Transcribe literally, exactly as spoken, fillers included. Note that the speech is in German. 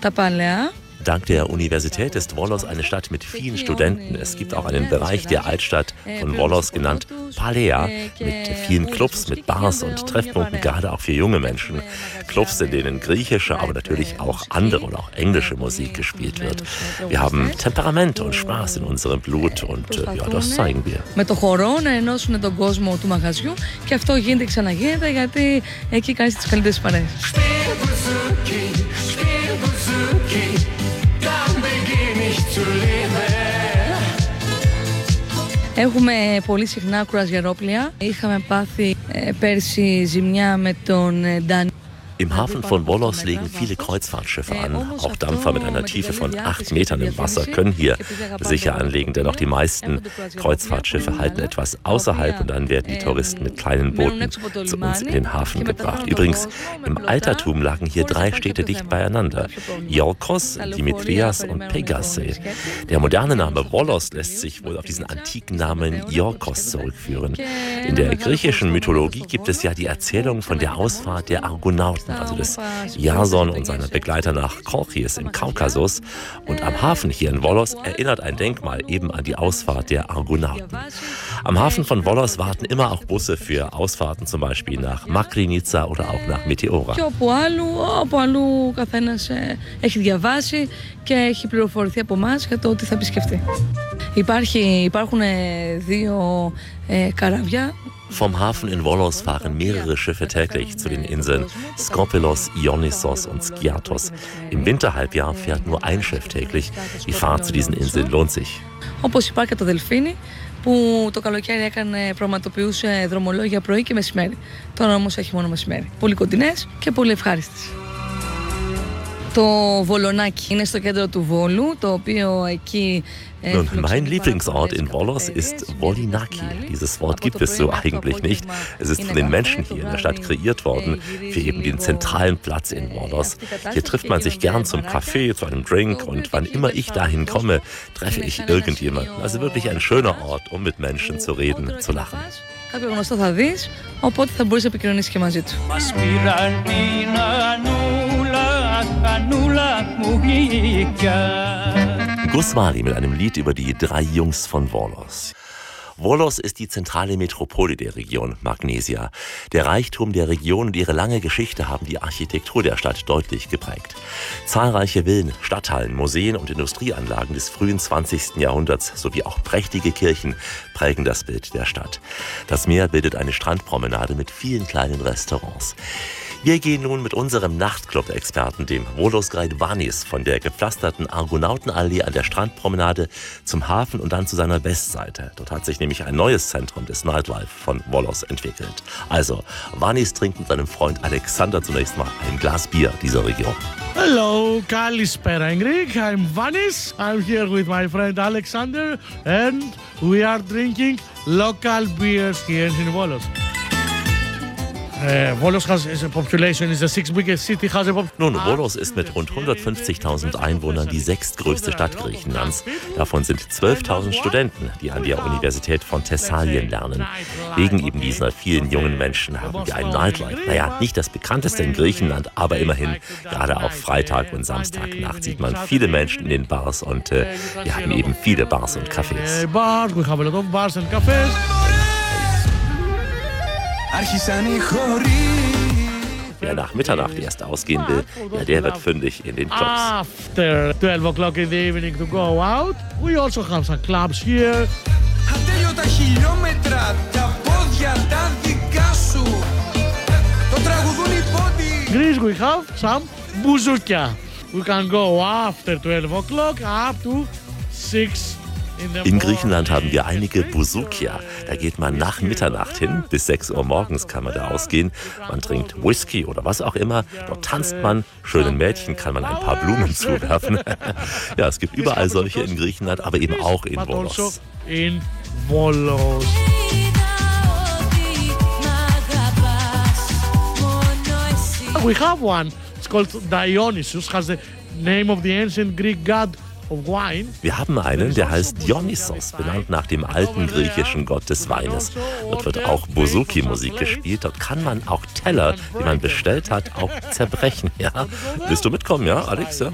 τα παλαιά. Dank der Universität ist Volos eine Stadt mit vielen Studenten. Es gibt auch einen Bereich der Altstadt von Volos genannt Palea mit vielen Clubs, mit Bars und Treffpunkten, gerade auch für junge Menschen. Clubs, in denen griechische, aber natürlich auch andere oder auch englische Musik gespielt wird. Wir haben Temperament und Spaß in unserem Blut und ja, das zeigen wir. Με το χορό να ενώσουν τον κόσμο του μαγαζιού και αυτό γίνεται και ξαναγίνεται γιατί εκεί κάνεις τις καλύτερες παρέες. Έχουμε πολύ συχνά κρουαζιερόπλοια. Είχαμε πάθει ε, πέρσι ζημιά με τον Ντάνι. Im Hafen von Volos legen viele Kreuzfahrtschiffe an. Auch Dampfer mit einer Tiefe von acht Metern im Wasser können hier sicher anlegen, denn auch die meisten Kreuzfahrtschiffe halten etwas außerhalb und dann werden die Touristen mit kleinen Booten zu uns in den Hafen gebracht. Übrigens, im Altertum lagen hier drei Städte dicht beieinander: Iolkos, Dimitrias und Pegase. Der moderne Name Volos lässt sich wohl auf diesen antiken Namen Iolkos zurückführen. In der griechischen Mythologie gibt es ja die Erzählung von der Ausfahrt der Argonauten, also des Jason und seiner Begleiter nach Kolchis im Kaukasus. Und am Hafen hier in Volos erinnert ein Denkmal eben an die Ausfahrt der Argonauten. Am Hafen von Volos warten immer auch Busse für Ausfahrten, zum Beispiel nach Makrinitsa oder auch nach Meteora. Και όπου άλλου, όπου αλλού καθένας έχει διαβάσει και έχει πληροφορηθεί από εμάς για το τι θα επισκεφτεί. Υπάρχει, υπάρχουν δύο ε, καράβια. Vom Hafen in Volos fahren mehrere Schiffe täglich zu den Inseln Skopelos, Ionisos und Skiathos. Im Winterhalbjahr fährt nur ein Schiff täglich. Die Fahrt zu diesen Inseln lohnt sich. Όπως υπάρχει και το Δελφίνι, που το καλοκαίρι έκανε, πραγματοποιούσε δρομολόγια πρωί και μεσημέρι. Τώρα όμως έχει μόνο μεσημέρι. Πολύ κοντινές και πολύ ευχάριστες. Το Βολονάκι είναι στο κέντρο του Βόλου, το οποίο εκεί... Nun, mein Lieblingsort in Volos ist Volinaki. Dieses Wort gibt es so eigentlich nicht. Es ist von den Menschen hier in der Stadt kreiert worden für eben den zentralen Platz in Volos. Hier trifft man sich gern zum Kaffee, zu einem Drink und wann immer ich dahin komme, treffe ich irgendjemanden. Also wirklich ein schöner Ort, um mit Menschen zu reden, zu lachen. Κάποιο γνωστό θα δεις, οπότε θα μπορείς να επικοινωνήσεις και μαζί του. Μας πήραν την Ανούλα, Ανούλα μου γλυκιά. Guswali mit einem Lied über die drei Jungs von Volos. Volos ist die zentrale Metropole der Region Magnesia. Der Reichtum der Region und ihre lange Geschichte haben die Architektur der Stadt deutlich geprägt. Zahlreiche Villen, Stadthallen, Museen und Industrieanlagen des frühen zwanzigsten Jahrhunderts sowie auch prächtige Kirchen prägen das Bild der Stadt. Das Meer bildet eine Strandpromenade mit vielen kleinen Restaurants. Wir gehen nun mit unserem Nachtclub-Experten, dem Volos Guide Vanis, von der gepflasterten Argonautenallee an der Strandpromenade zum Hafen und dann zu seiner Westseite. Dort hat sich nämlich ein neues Zentrum des Nightlife von Volos entwickelt. Also, Vanis trinkt mit seinem Freund Alexander zunächst mal ein Glas Bier dieser Region. Hello, Kalispera Ingrid. I'm Vanis. I'm here with my friend Alexander and we are drinking local beers here in Volos. Uh, Volos has a population is the sixth biggest city. Has a pop- Nun, Volos ist mit rund hundertfünfzigtausend Einwohnern die sechstgrößte Stadt Griechenlands. Davon sind zwölftausend Studenten, die an der Universität von Thessalien lernen. Wegen eben dieser vielen jungen Menschen haben wir ein Nightlife. Naja, nicht das bekannteste in Griechenland, aber immerhin, gerade auch Freitag und Samstagnacht sieht man viele Menschen in den Bars und äh, wir haben eben viele Bars und Cafés. Bars, we have a lot of bars and cafes. Wer nach Mitternacht erst ausgehen will, ja, der wird fündig in den Clubs. After twelve o'clock in the evening to go out, we also have some clubs here. Ατέλειωτα χιλιόμετρα, τα πόδια τα δικά σου. Το τραγουδούν οι πόντοι. Greece we have some bouzoukia. We can go after twelve o'clock up to six. In Griechenland haben wir einige Bouzoukia. Da geht man nach Mitternacht hin, bis sechs Uhr morgens kann man da ausgehen. Man trinkt Whisky oder was auch immer. Dort tanzt man, schönen Mädchen kann man ein paar Blumen zuwerfen. Ja, es gibt überall solche in Griechenland, aber eben auch in Volos. In Volos. We have one. It's called Dionysus. Has the name of the ancient Greek god. Wir haben einen, der heißt Dionysos, benannt nach dem alten griechischen Gott des Weines. Dort wird auch Bouzouki-Musik gespielt. Dort kann man auch Teller, die man bestellt hat, auch zerbrechen. Ja? Willst du mitkommen, ja, Alex? Ja?